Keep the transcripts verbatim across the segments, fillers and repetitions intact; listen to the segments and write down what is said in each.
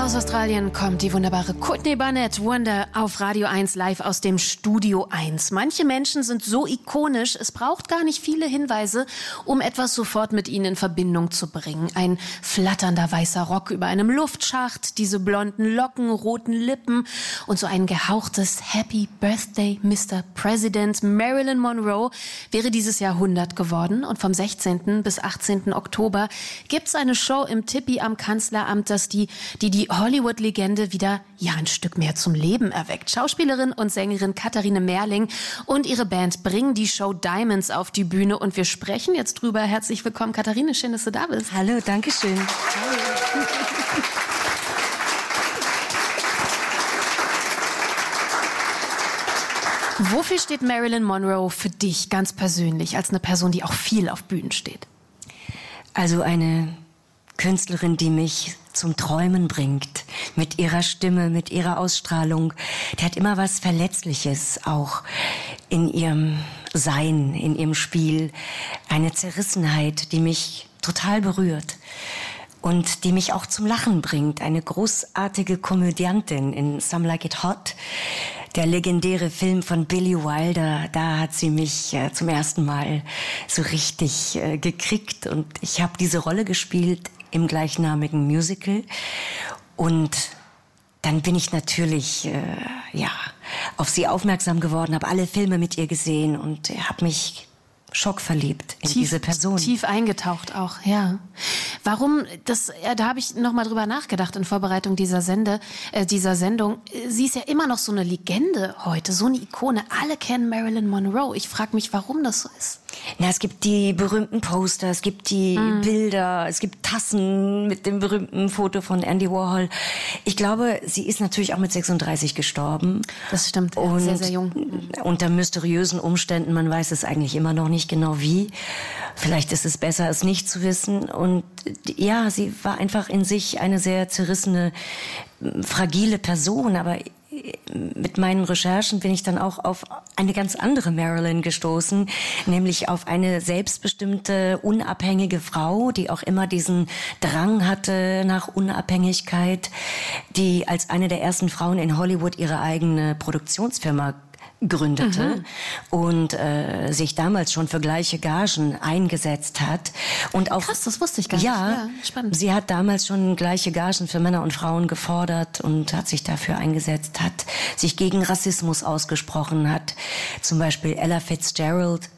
Aus Australien kommt die wunderbare Courtney Barnett, Wonder, auf Radio eins live aus dem Studio eins. Manche Menschen sind so ikonisch, es braucht gar nicht viele Hinweise, um etwas sofort mit ihnen in Verbindung zu bringen. Ein flatternder weißer Rock über einem Luftschacht, diese blonden Locken, roten Lippen und so ein gehauchtes Happy Birthday, Mister President. Marilyn Monroe wäre dieses Jahr hundert geworden und vom sechzehnten bis achtzehnten Oktober gibt's eine Show im Tippi am Kanzleramt, dass die, die die Hollywood-Legende wieder ja ein Stück mehr zum Leben erweckt. Schauspielerin und Sängerin Katharine Merling und ihre Band bringen die Show Diamonds auf die Bühne und wir sprechen jetzt drüber. Herzlich willkommen, Katharine, schön, dass du da bist. Hallo, danke schön. Wofür steht Marilyn Monroe für dich ganz persönlich, als eine Person, die auch viel auf Bühnen steht? Also eine Künstlerin, die mich zum Träumen bringt, mit ihrer Stimme, mit ihrer Ausstrahlung. Die hat immer was Verletzliches auch in ihrem Sein, in ihrem Spiel. Eine Zerrissenheit, die mich total berührt und die mich auch zum Lachen bringt. Eine großartige Komödiantin in Some Like It Hot. Der legendäre Film von Billy Wilder, da hat sie mich äh, zum ersten Mal so richtig äh, gekriegt. Und ich habe diese Rolle gespielt im gleichnamigen Musical. Und dann bin ich natürlich äh, ja, auf sie aufmerksam geworden, habe alle Filme mit ihr gesehen und habe mich schockverliebt in tief, diese Person. Tief eingetaucht auch, ja. Warum, das, ja, da habe ich noch mal drüber nachgedacht in Vorbereitung dieser Sende, äh, dieser Sendung. Sie ist ja immer noch so eine Legende heute, so eine Ikone. Alle kennen Marilyn Monroe. Ich frage mich, warum das so ist. Na, es gibt die berühmten Poster, es gibt die mm. Bilder, es gibt Tassen mit dem berühmten Foto von Andy Warhol. Ich glaube, sie ist natürlich auch mit sechsunddreißig gestorben. Das stimmt, ja, und sehr, sehr jung. Unter mysteriösen Umständen, man weiß es eigentlich immer noch nicht genau wie. Vielleicht ist es besser, es nicht zu wissen. Und ja, sie war einfach in sich eine sehr zerrissene, fragile Person, aber mit meinen Recherchen bin ich dann auch auf eine ganz andere Marilyn gestoßen, nämlich auf eine selbstbestimmte, unabhängige Frau, die auch immer diesen Drang hatte nach Unabhängigkeit, die als eine der ersten Frauen in Hollywood ihre eigene Produktionsfirma gründete mhm. und äh, sich damals schon für gleiche Gagen eingesetzt hat. Und auch, krass, das wusste ich gar ja, nicht. Ja, spannend. Sie hat damals schon gleiche Gagen für Männer und Frauen gefordert und hat sich dafür eingesetzt, hat sich gegen Rassismus ausgesprochen, hat zum Beispiel Ella Fitzgerald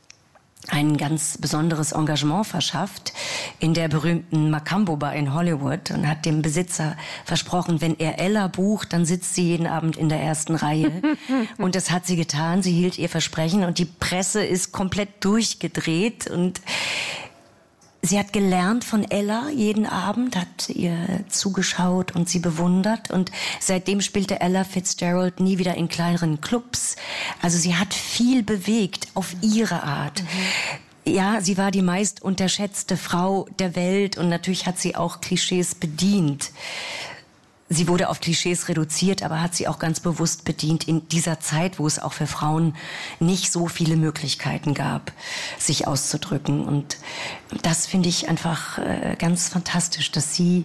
ein ganz besonderes Engagement verschafft in der berühmten Macambo Bar in Hollywood und hat dem Besitzer versprochen, wenn er Ella bucht, dann sitzt sie jeden Abend in der ersten Reihe. Und das hat sie getan, sie hielt ihr Versprechen und die Presse ist komplett durchgedreht und sie hat gelernt von Ella jeden Abend, hat ihr zugeschaut und sie bewundert und seitdem spielte Ella Fitzgerald nie wieder in kleineren Clubs. Also sie hat viel bewegt auf ihre Art. Mhm. Ja, sie war die meist unterschätzte Frau der Welt und natürlich hat sie auch Klischees bedient. Sie wurde auf Klischees reduziert, aber hat sie auch ganz bewusst bedient in dieser Zeit, wo es auch für Frauen nicht so viele Möglichkeiten gab, sich auszudrücken. Und das finde ich einfach äh, ganz fantastisch, dass sie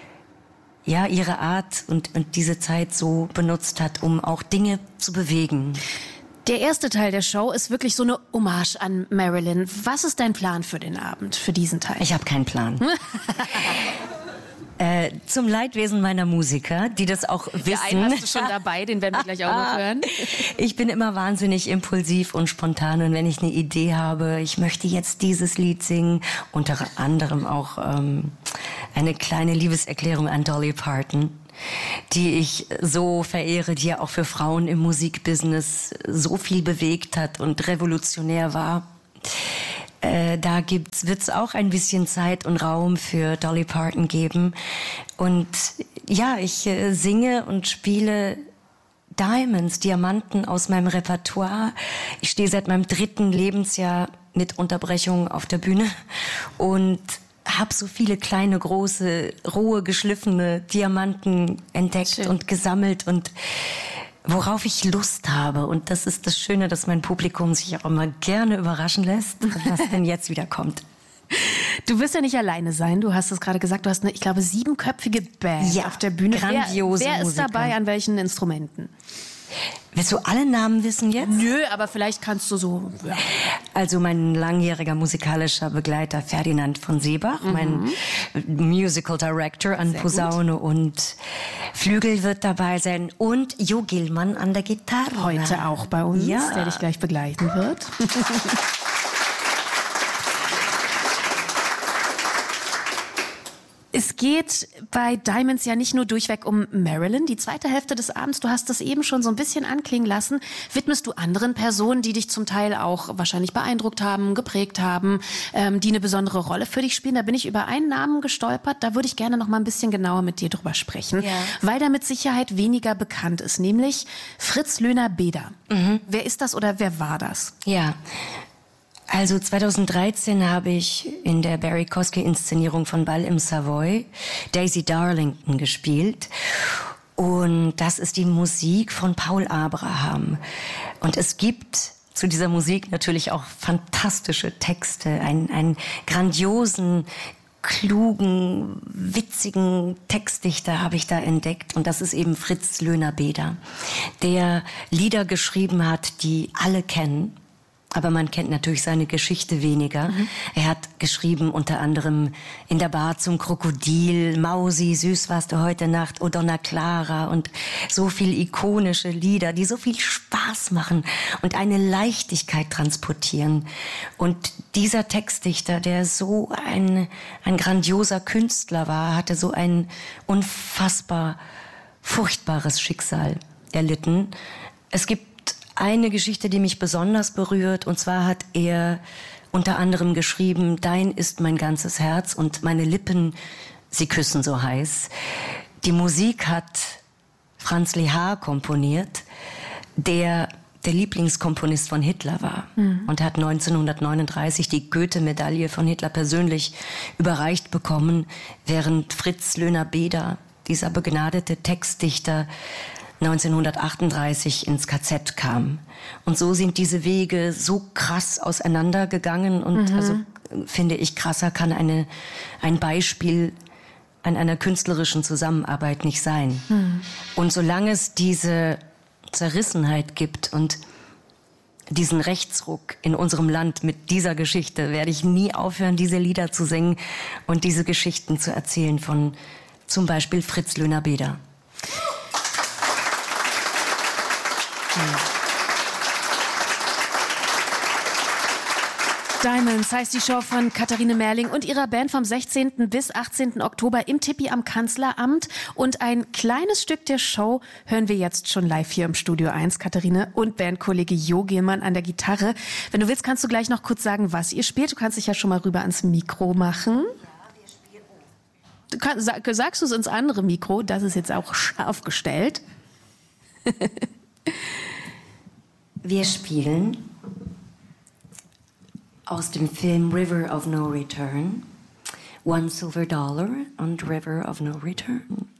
ja ihre Art und, und diese Zeit so benutzt hat, um auch Dinge zu bewegen. Der erste Teil der Show ist wirklich so eine Hommage an Marilyn. Was ist dein Plan für den Abend, für diesen Teil? Ich habe keinen Plan. Äh, zum Leidwesen meiner Musiker, die das auch wissen. Der einen hast du schon dabei, den werden wir gleich auch noch hören. Ich bin immer wahnsinnig impulsiv und spontan und wenn ich eine Idee habe, ich möchte jetzt dieses Lied singen, unter anderem auch ähm, eine kleine Liebeserklärung an Dolly Parton, die ich so verehre, die ja auch für Frauen im Musikbusiness so viel bewegt hat und revolutionär war. Äh, da gibt's, wird's auch ein bisschen Zeit und Raum für Dolly Parton geben. Und ja, ich äh, singe und spiele Diamonds, Diamanten aus meinem Repertoire. Ich stehe seit meinem dritten Lebensjahr mit Unterbrechung auf der Bühne und habe so viele kleine, große, rohe, geschliffene Diamanten entdeckt Schön. und gesammelt und worauf ich Lust habe. Und das ist das Schöne, dass mein Publikum sich auch immer gerne überraschen lässt, was denn jetzt wieder kommt. Du wirst ja nicht alleine sein. Du hast es gerade gesagt, du hast eine, ich glaube, siebenköpfige Band ja, auf der Bühne. Grandiose Wer, wer ist Musiker. dabei, an welchen Instrumenten? Willst du alle Namen wissen jetzt? Nö, aber vielleicht kannst du so... Ja. Also mein langjähriger musikalischer Begleiter Ferdinand von Seebach, mhm. mein Musical Director an Sehr Posaune gut. Und Flügel wird dabei sein und Jo Gillmann an der Gitarre. Heute auch bei uns, ja. Der dich gleich begleiten wird. Es geht bei Diamonds ja nicht nur durchweg um Marilyn. Die zweite Hälfte des Abends, du hast das eben schon so ein bisschen anklingen lassen, widmest du anderen Personen, die dich zum Teil auch wahrscheinlich beeindruckt haben, geprägt haben, ähm, die eine besondere Rolle für dich spielen. Da bin ich über einen Namen gestolpert, da würde ich gerne noch mal ein bisschen genauer mit dir drüber sprechen, ja. Weil der mit Sicherheit weniger bekannt ist, nämlich Fritz Löhner-Beder. Mhm. Wer ist das oder wer war das? Ja, also zweitausenddreizehn habe ich in der Barry Kosky-Inszenierung von Ball im Savoy Daisy Darlington gespielt. Und das ist die Musik von Paul Abraham. Und es gibt zu dieser Musik natürlich auch fantastische Texte, einen, einen grandiosen, klugen, witzigen Textdichter habe ich da entdeckt. Und das ist eben Fritz Löhner-Beder, der Lieder geschrieben hat, die alle kennen. Aber man kennt natürlich seine Geschichte weniger. Mhm. Er hat geschrieben unter anderem In der Bar zum Krokodil, Mausi, Süß warst du heute Nacht, O Donna Clara und so viel ikonische Lieder, die so viel Spaß machen und eine Leichtigkeit transportieren. Und dieser Textdichter, der so ein, ein grandioser Künstler war, hatte so ein unfassbar furchtbares Schicksal erlitten. Es gibt eine Geschichte, die mich besonders berührt, und zwar hat er unter anderem geschrieben, Dein ist mein ganzes Herz und meine Lippen, sie küssen so heiß. Die Musik hat Franz Lehár komponiert, der der Lieblingskomponist von Hitler war. Mhm. Und hat neunzehnhundertneununddreißig die Goethe-Medaille von Hitler persönlich überreicht bekommen, während Fritz Löhner-Beder, dieser begnadete Textdichter, neunzehnhundertachtunddreißig ins K Z kam. Und so sind diese Wege so krass auseinandergegangen und mhm. also finde ich, krasser kann eine, ein Beispiel an einer künstlerischen Zusammenarbeit nicht sein. Mhm. Und solange es diese Zerrissenheit gibt und diesen Rechtsruck in unserem Land mit dieser Geschichte, werde ich nie aufhören, diese Lieder zu singen und diese Geschichten zu erzählen von zum Beispiel Fritz Löhner-Beder. Diamonds heißt die Show von Katharine Merling und ihrer Band vom sechzehnten bis achtzehnten Oktober im Tippi am Kanzleramt. Und ein kleines Stück der Show hören wir jetzt schon live hier im Studio eins. Katharine und Bandkollege Jo Gillmann an der Gitarre. Wenn du willst, kannst du gleich noch kurz sagen, was ihr spielt. Du kannst dich ja schon mal rüber ans Mikro machen. Du kann, sag, sagst du es ins andere Mikro? Das ist jetzt auch scharf gestellt. Wir spielen aus dem Film River of No Return, One Silver Dollar und River of No Return.